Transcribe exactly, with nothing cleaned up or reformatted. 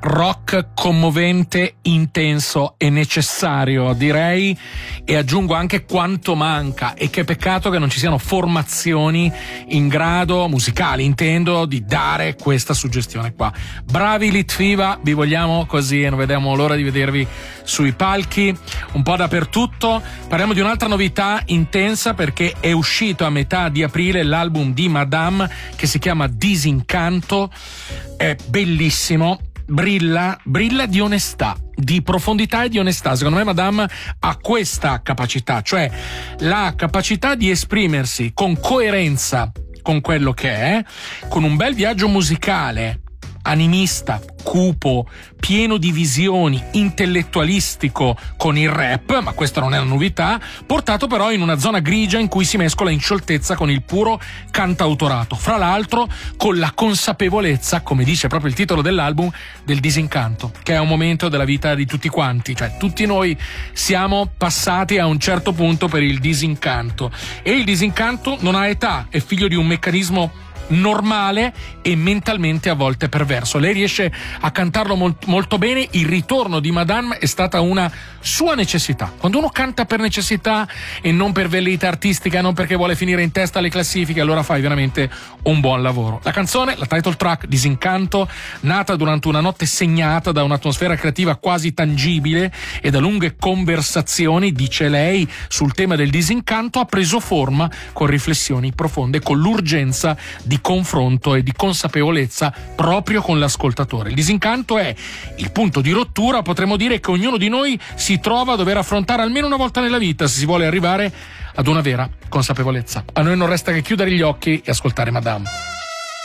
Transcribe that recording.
rock commovente, intenso e necessario, direi, e aggiungo anche quanto manca, e che peccato che non ci siano formazioni in grado, musicali intendo, di dare questa suggestione qua. Bravi Litfiba, vi vogliamo così e non vediamo l'ora di vedervi sui palchi un po' dappertutto. Parliamo di un'altra novità intensa, perché è uscito a metà di aprile l'album di Madame che si chiama Disincanto. È bellissimo, brilla, brilla di onestà, di profondità e di onestà. Secondo me Madame ha questa capacità, cioè la capacità di esprimersi con coerenza con quello che è, con un bel viaggio musicale, animista, cupo, pieno di visioni, intellettualistico con il rap, ma questa non è una novità, portato però in una zona grigia in cui si mescola in scioltezza con il puro cantautorato, fra l'altro con la consapevolezza, come dice proprio il titolo dell'album, del disincanto, che è un momento della vita di tutti quanti, cioè tutti noi siamo passati a un certo punto per il disincanto, e il disincanto non ha età, è figlio di un meccanismo normale e mentalmente a volte perverso. Lei riesce a cantarlo molt- molto bene. Il ritorno di Madame è stata una sua necessità. Quando uno canta per necessità e non per velleità artistica, non perché vuole finire in testa alle classifiche, allora fai veramente un buon lavoro. La canzone, la title track Disincanto, nata durante una notte segnata da un'atmosfera creativa quasi tangibile e da lunghe conversazioni, dice lei, sul tema del disincanto, ha preso forma con riflessioni profonde, con l'urgenza di confronto e di consapevolezza proprio con l'ascoltatore. Il disincanto è il punto di rottura, potremmo dire, che ognuno di noi si trova a dover affrontare almeno una volta nella vita se si vuole arrivare ad una vera consapevolezza. A noi non resta che chiudere gli occhi e ascoltare Madame.